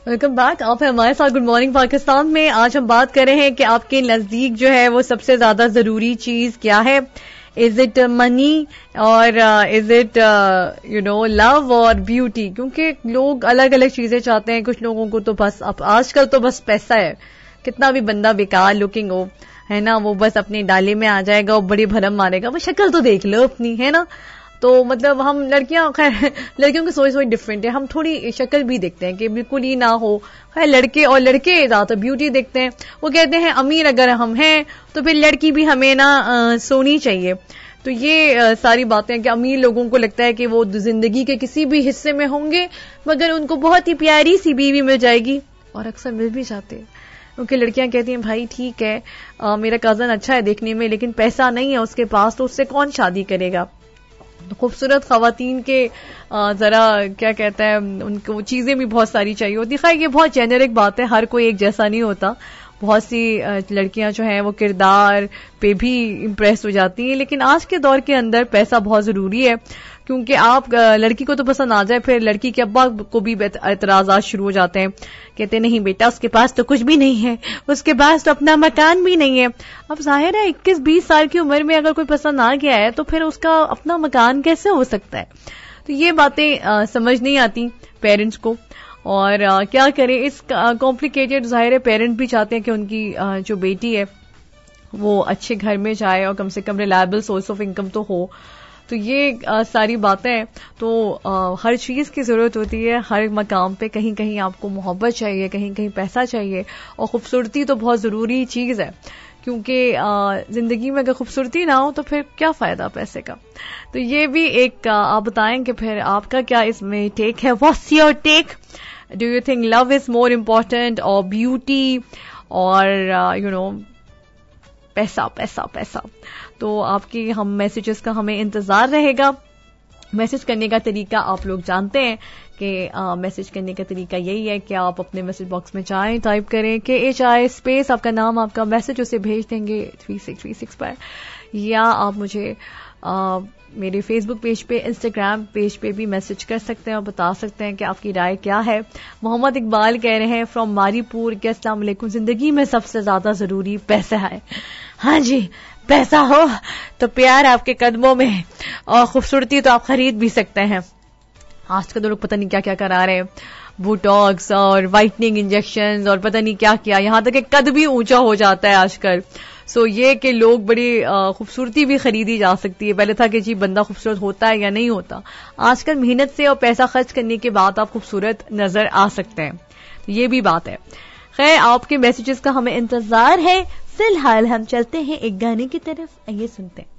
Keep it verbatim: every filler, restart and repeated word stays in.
Welcome back. आप हैं हमारे साथ गुड मॉर्निंग पाकिस्तान में। आज हम बात कर रहे हैं कि आपके नजदीक जो है वो सबसे ज्यादा जरूरी चीज क्या है। इज इट मनी और is it you know love और ब्यूटी, क्योंकि लोग अलग अलग चीजें चाहते हैं। कुछ लोगों को तो बस अब आजकल तो बस पैसा है, कितना भी बंदा बेकार लुकिंग हो है ना, वो बस अपने डाले में आ जाएगा और बड़ी भरम मारेगा, वो शक्ल तो देख लो अपनी, है ना। तो मतलब हम लड़कियां, खैर लड़कियों की सोच थोड़ी डिफरेंट है, हम थोड़ी शक्ल भी देखते हैं कि बिल्कुल ही ना हो। खैर लड़के और लड़के ज्यादातर ब्यूटी देखते हैं। वो कहते हैं अमीर अगर हम हैं तो फिर लड़की भी हमें ना आ, सोनी चाहिए। तो ये आ, सारी बातें कि अमीर लोगों को लगता है कि वो जिंदगी के किसी भी हिस्से में होंगे मगर उनको बहुत ही प्यारी सी बीवी मिल जाएगी, और अक्सर मिल भी जाते हैं। क्योंकि लड़कियां कहती हैं भाई ठीक है आ, मेरा कजन अच्छा है देखने में लेकिन पैसा नहीं है उसके पास, तो उससे कौन शादी करेगा। खूबसूरत खवातीन के जरा क्या कहते हैं उनको चीजें भी बहुत सारी चाहिए होती। खैर ये बहुत जेनेरिक बात है, हर कोई एक जैसा नहीं होता। बहुत सी लड़कियां जो हैं वो किरदार पे भी इम्प्रेस हो जाती हैं, लेकिन आज के दौर के अंदर पैसा बहुत जरूरी है। क्योंकि आप लड़की को तो पसंद आ जाए, फिर लड़की के अब्बा को भी एतराजात शुरू हो जाते हैं। कहते नहीं बेटा उसके पास तो कुछ भी नहीं है, उसके पास तो अपना मकान भी नहीं है। अब जाहिर है इक्कीस बीस साल की उम्र में अगर कोई पसंद आ गया है तो फिर उसका अपना मकान कैसे हो सकता है। तो ये बातें आ, समझ नहीं आती पेरेंट्स को, और आ, क्या करें इस कॉम्प्लिकेटेड। जाहिर है पेरेंट्स भी चाहते हैं कि उनकी आ, जो बेटी है वो अच्छे घर में जाए और कम से कम रिलायबल सोर्स ऑफ इनकम तो हो। तो ये आ, सारी बातें हैं। तो आ, हर चीज की जरूरत होती है हर मकाम पे। कहीं कहीं आपको मोहब्बत चाहिए, कहीं कहीं पैसा चाहिए, और खूबसूरती तो बहुत जरूरी चीज है। क्योंकि जिंदगी में अगर खूबसूरती ना हो तो फिर क्या फायदा पैसे का। तो ये भी एक आ, आप बताएं कि फिर आपका क्या इसमें टेक है। What's your take? Do you think love is more important और ब्यूटी और यू नो पैसा पैसा पैसा? तो आपकी हम मैसेजेस का हमें इंतजार रहेगा। मैसेज करने का तरीका आप लोग जानते हैं कि मैसेज करने का तरीका यही है कि आप अपने मैसेज बॉक्स में चाहें टाइप करें कि एच आई स्पेस आपका नाम आपका मैसेज उसे भेज देंगे थ्री सिक्स थ्री सिक्स पर, या आप मुझे आ, मेरे फेसबुक पेज पे इंस्टाग्राम पेज पे भी मैसेज कर सकते हैं और बता सकते हैं कि आपकी राय क्या है। मोहम्मद इकबाल कह रहे हैं फ्रॉम मारीपुर के अस्सलाम वालेकुम, जिंदगी में सबसे ज्यादा जरूरी पैसा है। हाँ जी, पैसा हो तो प्यार आपके कदमों में है और खूबसूरती तो आप खरीद भी सकते हैं। आजकल तो लोग पता नहीं क्या क्या करा रहे हैं, बोटॉक्स और वाइटनिंग इंजेक्शंस और पता नहीं क्या क्या, यहां तक कि कद भी ऊंचा हो जाता है आजकल। सो ये कि लोग बड़ी खूबसूरती भी खरीदी जा सकती है। पहले था कि जी बंदा खूबसूरत होता है या नहीं होता, आजकल मेहनत से और पैसा खर्च करने के बाद आप खूबसूरत नजर आ सकते हैं। ये भी बात है। खैर आपके मैसेजेस का हमें इंतजार है। फिलहाल हम चलते हैं एक गाने की तरफ, आइए सुनते हैं।